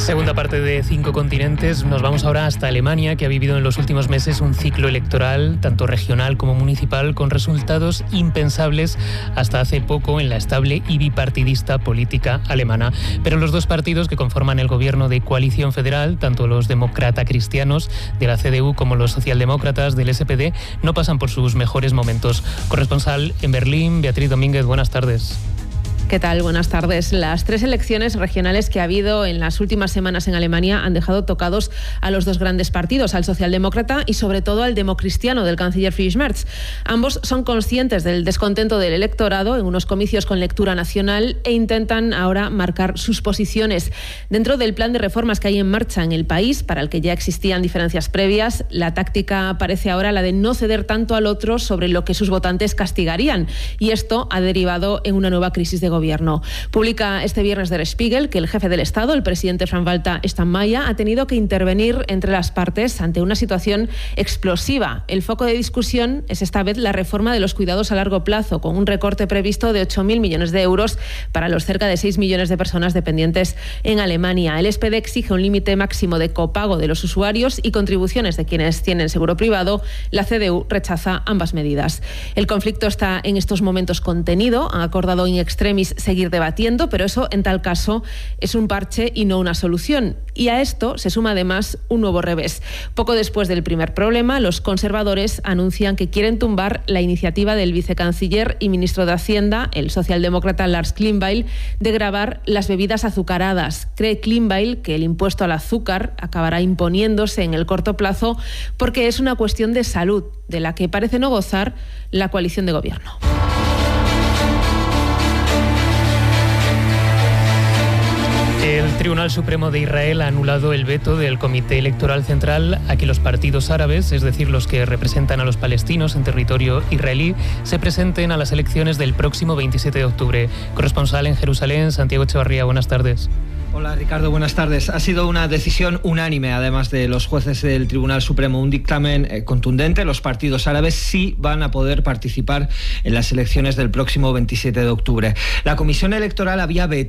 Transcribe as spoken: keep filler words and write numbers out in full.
Segunda parte de Cinco Continentes. Nos vamos ahora hasta Alemania, que ha vivido en los últimos meses un ciclo electoral, tanto regional como municipal, con resultados impensables hasta hace poco en la estable y bipartidista política alemana. Pero los dos partidos que conforman el gobierno de coalición federal, tanto los demócrata cristianos de la C D U como los socialdemócratas del S P D, no pasan por sus mejores momentos. Corresponsal en Berlín, Beatriz Domínguez, buenas tardes. ¿Qué tal? Buenas tardes. Las tres elecciones regionales que ha habido en las últimas semanas en Alemania han dejado tocados a los dos grandes partidos, al socialdemócrata y sobre todo al democristiano del canciller Friedrich Merz. Ambos son conscientes del descontento del electorado en unos comicios con lectura nacional e intentan ahora marcar sus posiciones. Dentro del plan de reformas que hay en marcha en el país, para el que ya existían diferencias previas, la táctica parece ahora la de no ceder tanto al otro sobre lo que sus votantes castigarían. Y esto ha derivado en una nueva crisis de gobierno. Publica este viernes Der Spiegel que el jefe del Estado, el presidente Frank-Walter Steinmeier, ha tenido que intervenir entre las partes ante una situación explosiva. El foco de discusión es esta vez la reforma de los cuidados a largo plazo, con un recorte previsto de ocho mil millones de euros para los cerca de seis millones de personas dependientes en Alemania. El S P D exige un límite máximo de copago de los usuarios y contribuciones de quienes tienen seguro privado. La C D U rechaza ambas medidas. El conflicto está en estos momentos contenido. Han acordado in extremis seguir debatiendo, pero eso en tal caso es un parche y no una solución. Y a esto se suma además un nuevo revés. Poco después del primer problema, los conservadores anuncian que quieren tumbar la iniciativa del vicecanciller y ministro de Hacienda, el socialdemócrata Lars Klingbeil, de gravar las bebidas azucaradas. Cree Klingbeil que el impuesto al azúcar acabará imponiéndose en el corto plazo porque es una cuestión de salud, de la que parece no gozar la coalición de gobierno. El Tribunal Supremo de Israel ha anulado el veto del Comité Electoral Central a que los partidos árabes, es decir, los que representan a los palestinos en territorio israelí, se presenten a las elecciones del próximo veintisiete de octubre. Corresponsal en Jerusalén, Santiago Echevarría, buenas tardes. Hola Ricardo, buenas tardes. Ha sido una decisión unánime, además de los jueces del Tribunal Supremo, un dictamen eh, contundente. Los partidos árabes sí van a poder participar en las elecciones del próximo veintisiete de octubre. La Comisión Electoral había vetado